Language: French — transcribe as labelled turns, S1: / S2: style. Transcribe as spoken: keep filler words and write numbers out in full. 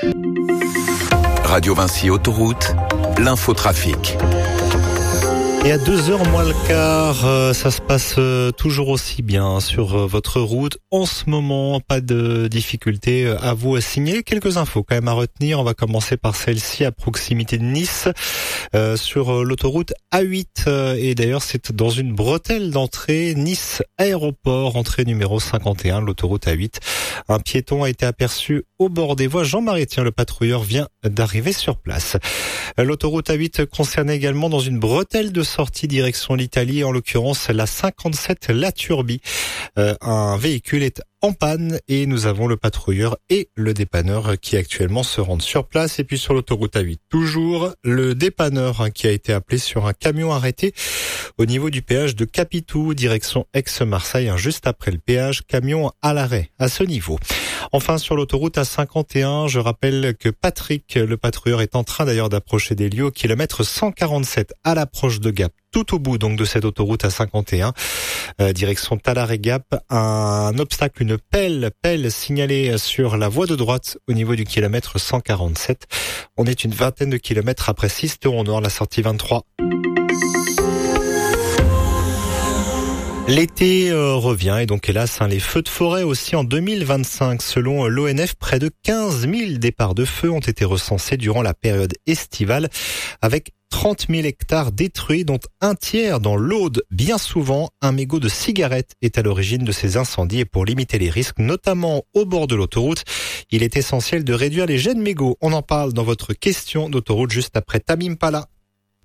S1: Radio Vinci Autoroute, l'infotrafic.
S2: Et à deux heures moins le quart, euh, ça se passe euh, toujours aussi bien sur euh, votre route. En ce moment, pas de difficulté euh, à vous signaler. Quelques infos quand même à retenir. On va commencer par celle-ci à proximité de Nice, euh, sur euh, l'autoroute A huit. Euh, et d'ailleurs, c'est dans une bretelle d'entrée, Nice Aéroport, entrée numéro cinquante et un de l'autoroute A huit. Un piéton a été aperçu au bord des voies. Jean-Marie, tiens, le patrouilleur vient d'arriver sur place. Euh, l'autoroute A huit concernait également dans une bretelle de sortie direction l'Italie, en l'occurrence la cinquante-sept La Turbie. Euh, un véhicule est en panne et nous avons le patrouilleur et le dépanneur qui actuellement se rendent sur place. Et puis sur l'autoroute A huit, toujours le dépanneur hein, qui a été appelé sur un camion arrêté au niveau du péage de Capitou, direction Aix-Marseille, hein, juste après le péage, camion à l'arrêt à ce niveau. Enfin, sur l'autoroute A cinquante et un, je rappelle que Patrick, le patrouilleur, est en train d'ailleurs d'approcher des lieux au kilomètre cent quarante-sept à l'approche de Gap, tout au bout donc de cette autoroute A cinquante et un, euh, direction Tallard et Gap. Un obstacle, une pelle, pelle signalée sur la voie de droite au niveau du kilomètre cent quarante-sept. On est une vingtaine de kilomètres après Sisteron Nord, la sortie vingt-trois. L'été euh, revient et donc hélas hein, les feux de forêt aussi en deux mille vingt-cinq. Selon l'O N F, près de quinze mille départs de feu ont été recensés durant la période estivale, avec trente mille hectares détruits, dont un tiers dans l'Aude. Bien souvent, un mégot de cigarette est à l'origine de ces incendies et pour limiter les risques, notamment au bord de l'autoroute, il est essentiel de réduire les jets de mégots. On en parle dans votre question d'autoroute juste après Tamim Pala.